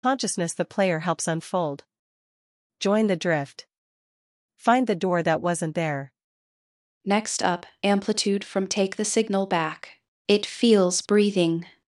Consciousness the player helps unfold. Join the drift. Find the door that wasn't there. Next up, amplitude from Take the Signal Back. It feels breathing.